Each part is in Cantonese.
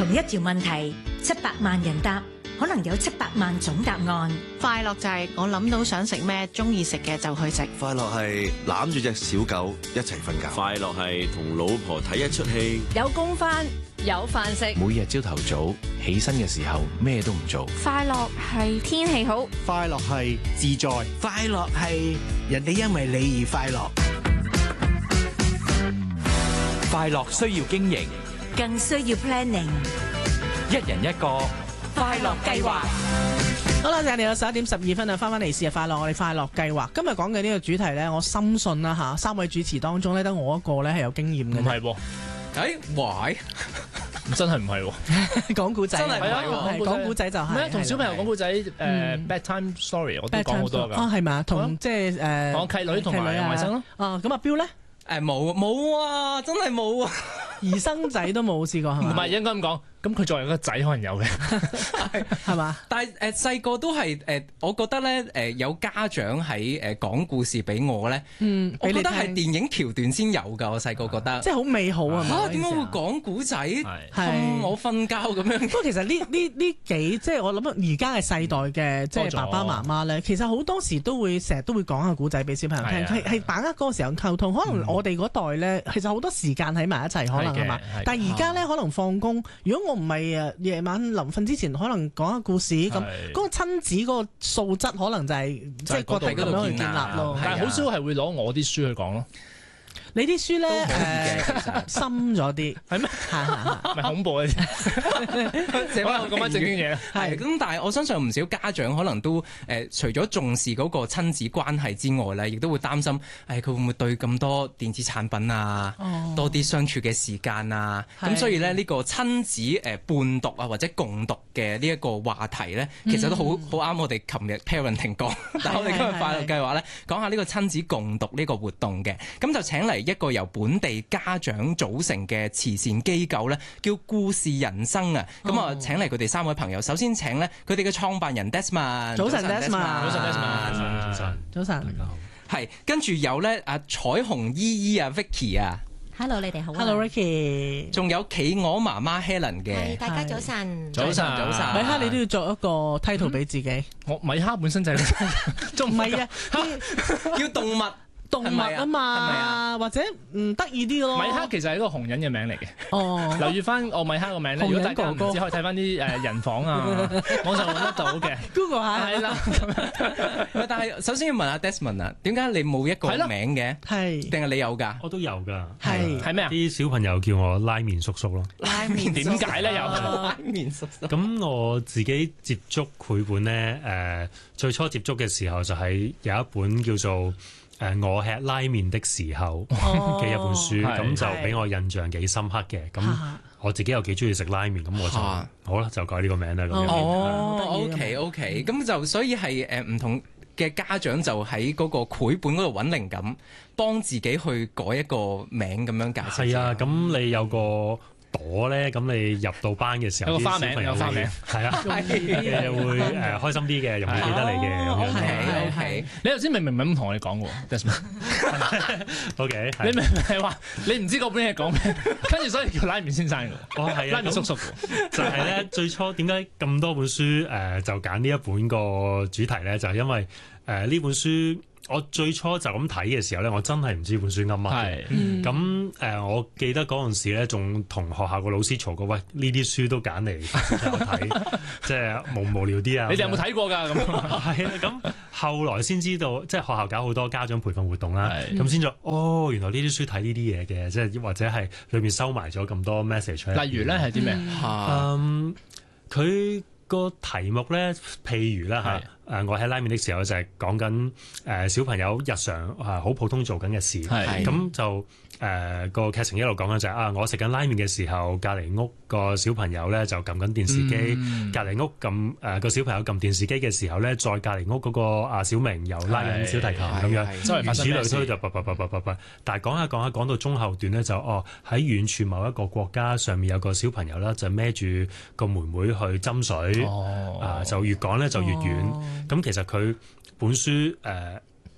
同一條問題，700萬人答，可能有700萬種答案。 快樂就係我諗到想食咩，中意食嘅就去食。 快樂係攬住隻小狗一齊瞓覺。 快樂係同老婆睇一出戲。 有工返，有飯食。 每日朝頭早起身嘅時候咩都唔做。 快樂係天氣好。 快樂係自在。 快樂係人哋因為你而快樂。 快樂需要經營， 更需要 planning。 一人一個快樂計劃。 好啦，就嚟到11:12啊，翻嚟是日快樂，我哋快樂計劃。今日講嘅呢個主題咧，我深信啦吓，3位主持當中咧，得我一個咧係有經驗嘅。 唔係喎， 喂， 真係唔係喎， 講古仔真係唔係喎， 講古仔就係同小朋友講古仔bedtime story 我都講好多㗎。 啊，係咪？同即係我契女同埋外甥咯。 啊，咁阿彪咧？ 冇啊，真係冇啊， 兒生仔都冇試過係咪？ 唔係應該咁講。咁佢作為一個仔可能有嘅， 係嘛？ 但係細個都係我覺得咧有家長喺講故事俾我咧，我覺得係電影橋段先有㗎。我細個覺得即係好美好啊！ 嚇點解會講古仔？我瞓覺咁樣。 不過其實呢幾即係我諗而家嘅世代嘅即係爸爸媽媽咧，其實好多時都會成日都會講下古仔俾小朋友聽，係把握嗰個時候溝通。可能我哋嗰代咧，其實好多時間喺埋一齊，可能係嘛？但係而家咧可能放工，如果我唔係夜晚臨瞓之前，可能講下故事咁，嗰個親子嗰個素質可能就係即係個體咁樣去建立咯。 但係好少係會攞我啲書去講咯。 你啲書咧深咗啲， 係咩？咪恐怖嘅啫。好啦，講翻正經嘢。 係咁，但係我相信唔少家長可能都除咗重視嗰個親子關係之外咧，亦都會擔心佢會唔會對咁多電子產品啊，多啲相處嘅時間啊。咁所以咧呢個親子伴讀啊或者共讀嘅呢一個話題咧，其實都好啱我哋琴日 parenting 講。但係我哋今日快樂計劃咧講下呢個親子共讀呢個活動嘅，咁就請嚟一個由本地家長組成嘅慈善機構咧，叫故事人生啊！咁啊，請嚟佢哋3位朋友。首先請咧佢哋嘅創辦人 Desmond， 早晨 Desmond， 早晨，大家好。係跟住有咧彩虹姨姨啊 Vicky 啊 ，Hello 你哋好 ，Hello Ricky， 仲有企鵝媽媽 Helen 嘅， 大家早晨， 早晨。 米哈你都要作一個 title 俾自己。 我米哈本身就係仲唔係啊， 要動物。 動物啊嘛，或者得意啲咯。 米哈其實係一個紅人嘅名嚟嘅。哦，留意翻我米哈個名咧，如果大家唔知可以睇翻啲人房啊，網上揾得到嘅。 Google 下係啦。 但係首先要問下 Desmond 啊，點解你冇一個名嘅？係定係你有㗎？ 我都有㗎。 係咩啊？ 啲小朋友叫我拉麵叔叔咯。 拉麵點解咧？又拉麵叔叔。 咁我自己接觸繪本咧，最初接觸嘅時候就係有一本叫做我吃拉麵的時候嘅一本書，咁就俾我印象幾深刻嘅。咁我自己又幾中意食拉麵，咁我就好啦，就改呢個名啦。咁樣 OK，咁就所以係唔同嘅家長就喺嗰個繪本嗰度揾靈感，幫自己去改一個名咁樣解釋。 係啊，咁你有個朵咧，咁你入到班嘅時候， 有個花名， 係啊，會開心啲嘅，又會記得你嘅咁樣。 OK， 你頭先明明唔係咁同我哋講喎 ，OK， 你明明係話你唔知嗰本嘢講咩，跟住所以叫拉麵先生嘅。 哦，係啊， 拉麵叔叔就係咧，最初點解咁多本書就揀呢一本個主題咧？就係因為呢本書。我最初就咁睇嘅時候咧，我真係唔知本書噏乜嘅。咁我記得嗰陣時咧，仲同學校個老師嘈過，喂，呢啲書都揀嚟睇，即係無聊啲啊！ 你哋有冇睇過㗎？咁係啊，咁後來先知道，即係學校搞好多家長培訓活動啦，咁先咗原來呢啲書睇呢啲嘢嘅，即係或者係裏面收埋咗咁多 message。例如咧係啲咩？ 佢個題目咧，譬如啦我喺拉麵的時候就係講緊小朋友日常好普通做緊嘅事，咁就個劇情一路講緊就係我食緊拉麵嘅時候，隔離屋個小朋友咧就撳緊電視機，隔離屋撳個小朋友撳電視機嘅時候咧，再隔離屋嗰個小明又拉緊小提琴咁樣，如此類推就叭，但係講下講到中後段咧就喺遠處某一個國家上面有個小朋友啦，就孭住個妹妹去斟水，就越講咧就越遠。咁其實佢本書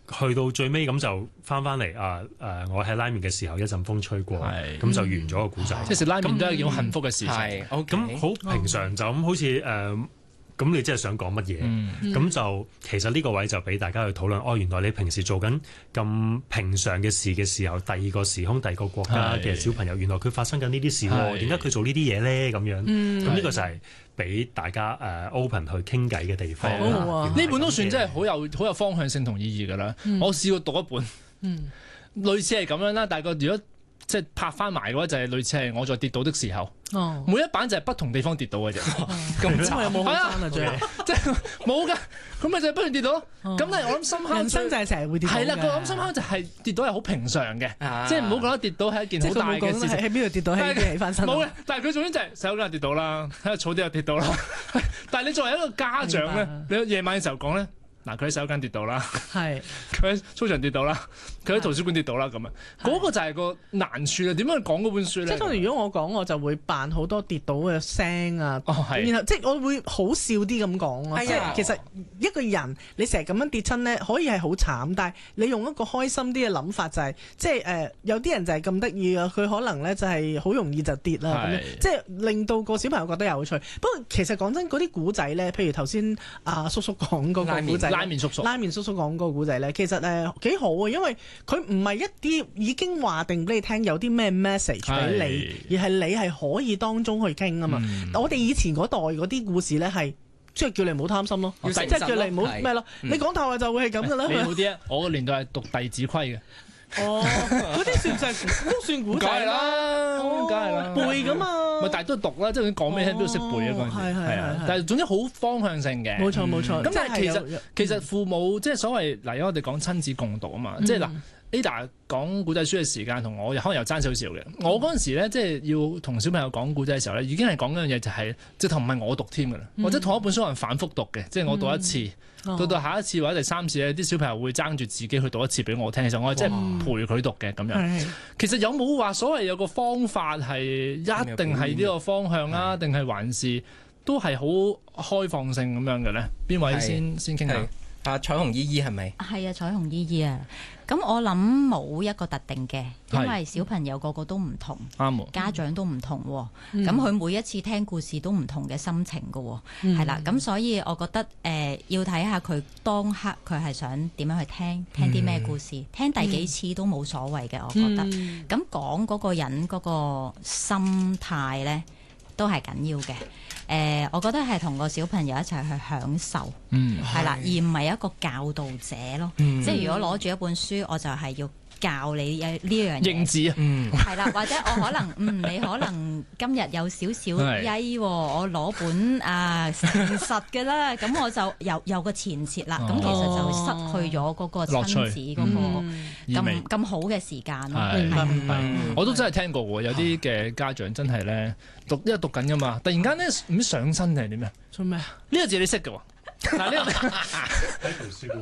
去到最尾咁就翻嚟我喺拉麵嘅時候一陣風吹過，咁就完咗個故仔。 即係食拉麵都係一件好幸福嘅事情。 咁好平常就咁好似咁你真係想講乜嘢？咁就其實呢個位就俾大家去討論。原來你平時做緊咁平常嘅事嘅時候，第二個時空、第二個國家嘅小朋友，原來佢發生緊呢啲事喎，點解佢做呢啲嘢咧？咁樣，咁呢個就係俾大家open 去傾偈嘅地方。 呢本都算真係好有方向性同意義㗎啦。我試過讀一本，類似係咁樣啦，但係如果即係拍翻埋嘅話，就係類似係我在跌倒的時候。每一版就係不同地方跌倒嘅啫。 咁慘有冇開山啊？最後即係冇㗎，咁咪就係不斷跌倒咯。咁但係我諗深刻， 人生就係成日會跌倒嘅。 係啦，我諗深刻就係跌倒係好平常嘅，即係唔好覺得跌倒係一件好大嘅事情。 喺邊度跌倒喺邊起翻身？ 冇嘅，但係佢總之就係洗手間跌倒啦，喺個草地又跌倒啦。但係你作為一個家長咧，你夜晚嘅時候講咧。佢喺洗手間跌倒啦，佢喺操場跌倒啦，佢喺圖書館跌倒啦，咁啊，嗰個就係個難處啦。點樣去講嗰本書咧？ 即係當然，如果我講，我就會扮好多跌倒嘅聲啊，然後即係我會好笑啲咁講咯。即係其實一個人你成日咁樣跌親咧，可以係好慘，但係你用一個開心啲嘅諗法就係，即係有啲人就係咁得意啊，佢可能咧就係好容易就跌啦，咁樣即係令到個小朋友覺得有趣。不過其實講真，嗰啲古仔咧，譬如頭先叔叔講嗰個古仔。拉麵叔叔講嗰個古仔咧，其實幾好啊，因為佢唔係一啲已經話定俾你聽有啲咩 message 俾你，而係你係可以當中去傾啊嘛。我哋以前嗰代嗰啲故事咧係即係叫你唔好貪心咯，即係叫你唔好咩咯。你講大話就會係咁噶啦。 你好啲啊！我個年代係讀《弟子規》嘅。 嗰啲算唔算都算古仔啦？ 梗係啦， 背噶嘛。 但係都讀啦，即係講咩聽都識背啊！嗰陣時係啊，但係總之好方向性嘅。 冇錯。 咁但係其實父母即係所謂嗱，因為我哋講親子共讀啊嘛，即係嗱 Ada 講古仔書嘅時間同我可能又爭少少嘅。我嗰陣時咧，即係要同小朋友講古仔嘅時候咧，已經係講一樣嘢，就係直頭唔係我讀添㗎啦，或者同一本書可能反覆讀嘅，即係我讀一次。到下一次或者第三次咧，啲小朋友會爭住自己去讀一次俾我聽，其實我係即係陪佢讀嘅咁樣。其實有冇話所謂有個方法係一定係呢個方向啊？定係還是都係好開放性咁樣嘅咧？邊位先傾下？ 彩虹姨姨係咪？ 係啊，彩虹姨姨啊。咁我諗冇一個特定嘅，因為小朋友個個都唔同，家長都唔同，咁佢每一次聽故事都唔同嘅心情㗎，係啦，咁所以我覺得要睇下佢當刻佢係想點樣去聽啲咩故事，聽第幾次都冇所謂嘅，我覺得。咁講嗰個人嗰個心態咧，都係緊要嘅。我覺得係同個小朋友一齊去享受，係啦，而唔係一個教導者咯。即係如果攞住一本書，我就係要教你呢樣嘢。認字啊，係啦，或者我可能你可能今日有少少曳，我攞本誠實嘅啦，咁我就有個前設啦。咁其實就會失去咗嗰個親子嗰個咁好嘅時間咯。我都真係聽過喎，有啲嘅家長真係咧因為讀緊噶嘛，突然間咧唔知上身定係點咩？ 做咩啊？ 呢個字你識嘅喎。嗱呢個喺圖書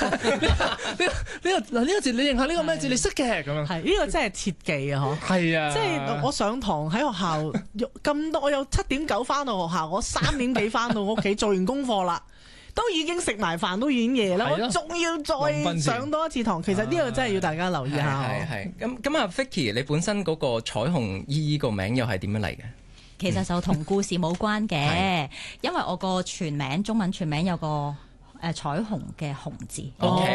館呢個字你認下呢個咩字你識嘅咁樣。 係呢個真係切記啊！嗬。係啊。即係我上堂喺學校咁多，我有7:9返到學校，我3點幾返到屋企，做完功課啦。都已經食埋飯，都已經夜啦，我仲要再上多一次堂。其實呢個真係要大家留意下。 係。咁啊 Vicky，你本身嗰個彩虹姨姨個名又係點樣嚟嘅？ 其實就同故事冇關嘅，因為我個中文全名有個彩虹嘅虹字。 OK，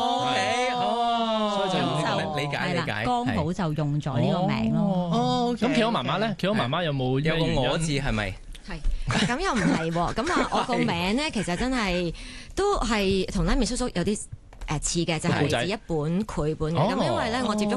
所以就理解，剛好就用咗呢個名咯。 咁企鵝媽媽咧，企鵝媽媽有冇有個我字係咪？ 係，咁又唔係喎。咁啊，我個名咧其實真係都係同拉麵叔叔有啲似嘅，就係嚟自一本繪本嘅。咁因為咧，我接觸